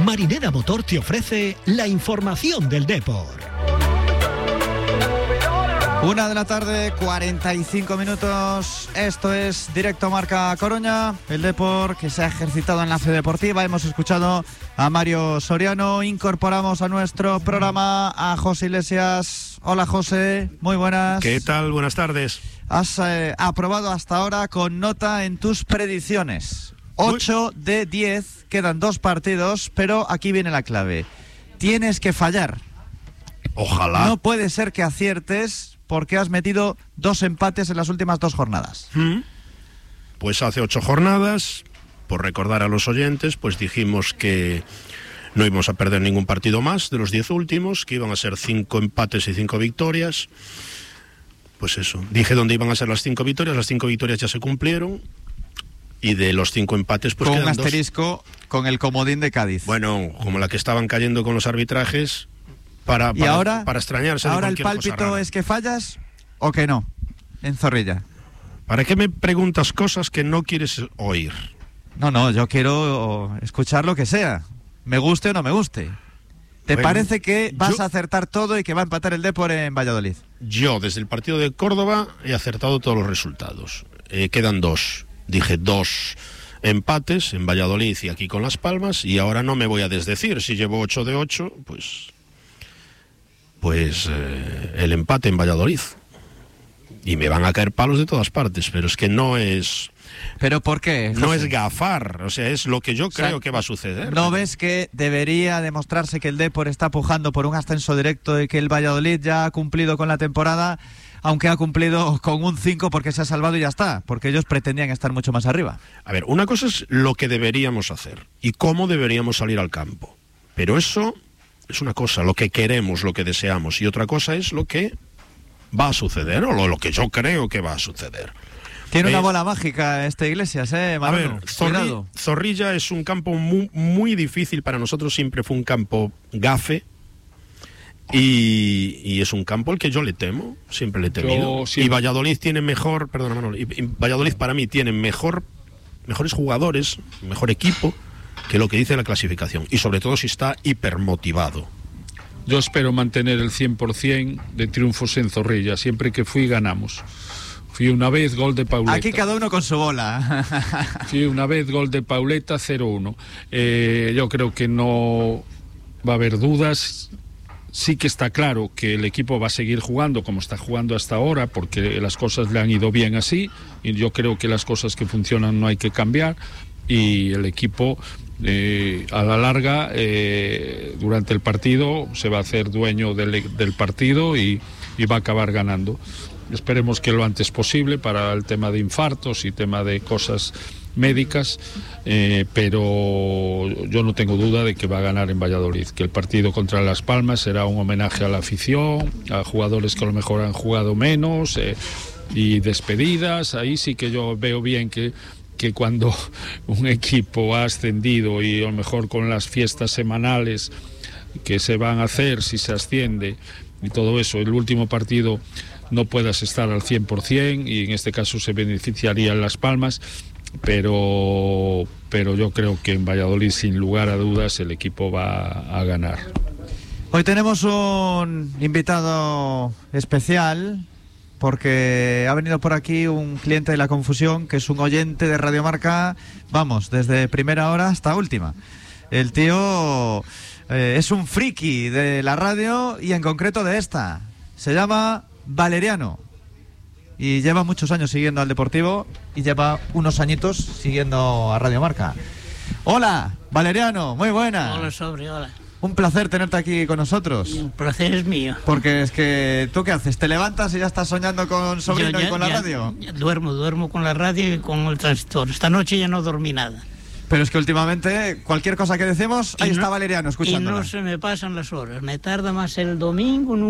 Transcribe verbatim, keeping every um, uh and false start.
Marinera Motor te ofrece la información del Depor. Una de la tarde, cuarenta y cinco minutos. Esto es Directo Marca Coruña. El Depor que se ha ejercitado en la C Deportiva. Hemos escuchado a Mario Soriano. Incorporamos a nuestro programa a José Iglesias. Hola, José, muy buenas. ¿Qué tal? Buenas tardes. Has eh, aprobado hasta ahora con nota en tus predicciones. ocho de diez, quedan dos partidos, pero aquí viene la clave. Tienes que fallar. Ojalá. No puede ser que aciertes porque has metido dos empates en las últimas dos jornadas. ¿Mm? Pues hace ocho jornadas, por recordar a los oyentes, pues dijimos que no íbamos a perder ningún partido más de los diez últimos, que iban a ser cinco empates y cinco victorias. Pues eso, dije dónde iban a ser las cinco victorias, las cinco victorias ya se cumplieron. Y de los cinco empates, pues con quedan un asterisco dos. Con el comodín de Cádiz. Bueno, como la que estaban cayendo con los arbitrajes, para, ¿Y para, ahora, para extrañarse de ahora el cualquier cosa pálpito rara. es que fallas o que no, en Zorrilla? ¿Para qué me preguntas cosas que no quieres oír? No, no, yo quiero escuchar lo que sea, me guste o no me guste. ¿Te Bueno, parece que vas yo, a acertar todo y que va a empatar el Depor en Valladolid? Yo, desde el partido de Córdoba, he acertado todos los resultados. Eh, quedan dos. Dije dos empates en Valladolid y aquí con Las Palmas, y ahora no me voy a desdecir. Si llevo ocho de ocho, pues... Pues eh, el empate en Valladolid. Y me van a caer palos de todas partes, pero es que no es... ¿Pero por qué, José? No es gafar, o sea, es lo que yo creo, o sea, que va a suceder. ¿No ves que debería demostrarse que el Depor está pujando por un ascenso directo y que el Valladolid ya ha cumplido con la temporada, aunque ha cumplido con un cinco porque se ha salvado y ya está? Porque ellos pretendían estar mucho más arriba. A ver, una cosa es lo que deberíamos hacer y cómo deberíamos salir al campo. Pero eso es una cosa, lo que queremos, lo que deseamos, y otra cosa es lo que va a suceder, o lo, lo que yo creo que va a suceder. Tiene eh, una bola mágica este Iglesias, ¿eh, Manolo? A ver, Zorri, Zorrilla es un campo muy, muy difícil para nosotros, siempre fue un campo gafe, y, y es un campo al que yo le temo, siempre le he temido. Siempre... Y Valladolid tiene mejor, perdona Manolo, y, y Valladolid para mí tiene mejor, mejores jugadores, mejor equipo, que lo que dice la clasificación, y sobre todo si está hipermotivado. Yo espero mantener el cien por ciento de triunfos en Zorrilla. Siempre que fui ganamos. Fui una vez gol de Pauleta. Aquí cada uno con su bola. Fui una vez gol de Pauleta, cero uno. Eh, yo creo que no va a haber dudas. Sí que está claro que el equipo va a seguir jugando como está jugando hasta ahora, porque las cosas le han ido bien así, y yo creo que las cosas que funcionan no hay que cambiar, y el equipo... Eh, a la larga, eh, durante el partido, se va a hacer dueño del, del partido y, y va a acabar ganando. Esperemos que lo antes posible para el tema de infartos y tema de cosas médicas, eh, pero yo no tengo duda de que va a ganar en Valladolid, que el partido contra Las Palmas será un homenaje a la afición, a jugadores que a lo mejor han jugado menos, eh, y despedidas. Ahí sí que yo veo bien que que cuando un equipo ha ascendido y a lo mejor con las fiestas semanales que se van a hacer si se asciende y todo eso, el último partido no puedas estar al cien por ciento, y en este caso se beneficiarían Las Palmas, pero, pero yo creo que en Valladolid sin lugar a dudas el equipo va a ganar. Hoy tenemos un invitado especial, porque ha venido por aquí un cliente de La Confusión, que es un oyente de Radio Marca, vamos, desde primera hora hasta última. El tío eh, es un friki de la radio y en concreto de esta. Se llama Valeriano y lleva muchos años siguiendo al Deportivo y lleva unos añitos siguiendo a Radio Marca. Hola, Valeriano, muy buena. Hola, sobre, hola. Un placer tenerte aquí con nosotros. Un placer es mío. Porque es que, ¿tú qué haces? ¿Te levantas y ya estás soñando con Sobrino ya, y con la ya, radio? Ya duermo, duermo con la radio y con el transistor. Esta noche ya no dormí nada. Pero es que últimamente, cualquier cosa que decimos, ahí no, está Valeriano escuchándola. Y no se me pasan las horas. Me tarda más el domingo,